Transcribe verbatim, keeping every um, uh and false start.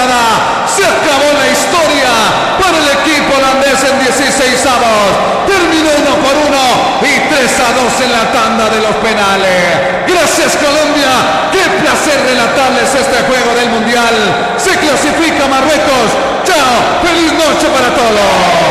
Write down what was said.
nada. Se acabó la historia para el equipo holandés en dieciséis avos. Terminó uno por uno y tres a dos en la tanda de los penales. Gracias, Colombia. Qué placer relatarles este juego del Mundial. Se clasifica Marruecos. Chao. Feliz noche para todos.